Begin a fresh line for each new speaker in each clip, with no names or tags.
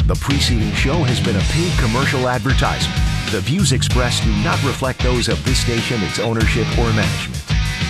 The preceding show has been a paid commercial advertisement. The views expressed do not reflect those of this station, its ownership, or management.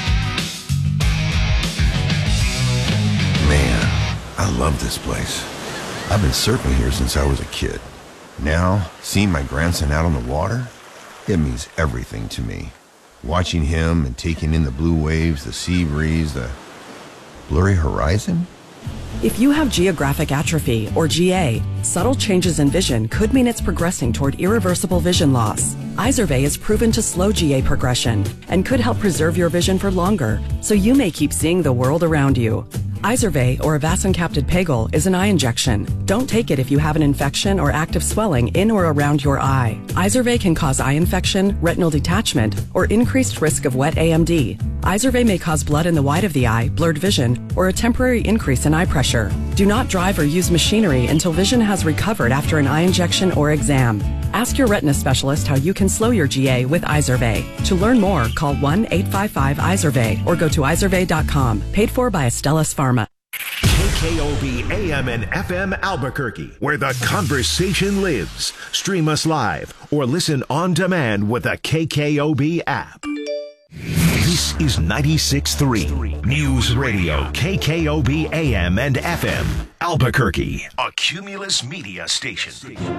Man, I love this place. I've been surfing here since I was a kid. Now, seeing my grandson out on the water, it means everything to me. Watching him and taking in the blue waves, the sea breeze, the blurry horizon.
If you have geographic atrophy, or GA, subtle changes in vision could mean it's progressing toward irreversible vision loss. Izervay is proven to slow GA progression and could help preserve your vision for longer, so you may keep seeing the world around you. Izervay, or avacincaptad pegol, is an eye injection. Don't take it if you have an infection or active swelling in or around your eye. Izervay can cause eye infection, retinal detachment, or increased risk of wet AMD. Izervay may cause blood in the white of the eye, blurred vision, or a temporary increase in eye pressure. Do not drive or use machinery until vision has recovered after an eye injection or exam. Ask your retina specialist how you can slow your GA with Izervay. To learn more, call 1-855-IZERVAY or go to izervay.com. Paid for by Astellas Pharma.
KKOB AM and FM Albuquerque, where the conversation lives. Stream us live or listen on demand with the KKOB app. This is 96.3 News Radio, KKOB AM and FM, Albuquerque, a Cumulus Media station.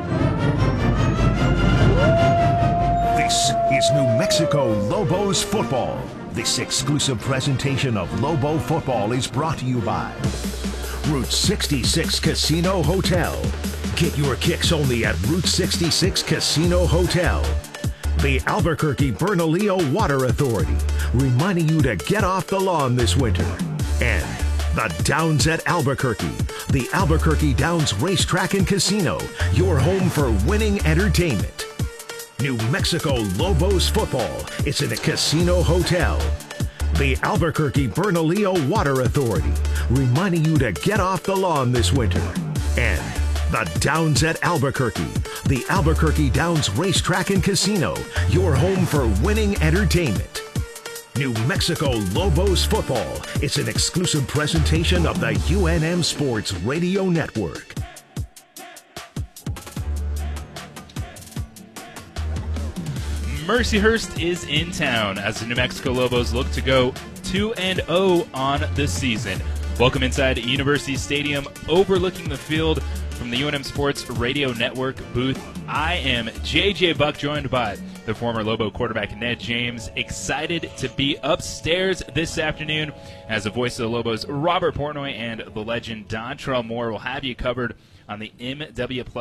This is New Mexico Lobos football. This exclusive presentation of Lobo football is brought to you by Route 66 Casino Hotel. Get your kicks only at Route 66 Casino Hotel. The Albuquerque Bernalillo Water Authority, reminding you to get off the lawn this winter. And the Downs at Albuquerque, the Albuquerque Downs Racetrack and Casino, your home for winning entertainment. New Mexico Lobos football, it's in a casino hotel. The Albuquerque Bernalillo Water Authority, reminding you to get off the lawn this winter. And the Downs at Albuquerque, the Albuquerque Downs Racetrack and Casino, your home for winning entertainment. New Mexico Lobos football, it's an exclusive presentation of the UNM Sports Radio Network.
Mercyhurst is in town as the New Mexico Lobos look to go 2-0 on the season. Welcome inside University Stadium, overlooking the field from the UNM Sports Radio Network booth. I am JJ Buck, joined by the former Lobo quarterback Ned James. Excited to be upstairs this afternoon as the voice of the Lobos, Robert Portnoy, and the legend Dontrell Moore will have you covered on the MW Plus